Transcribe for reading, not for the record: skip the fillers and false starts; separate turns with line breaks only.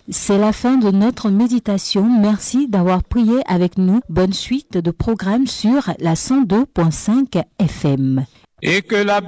C'est la fin de notre méditation. Merci d'avoir prié avec nous. Bonne suite de programmes sur la 102.5 FM.
Et que la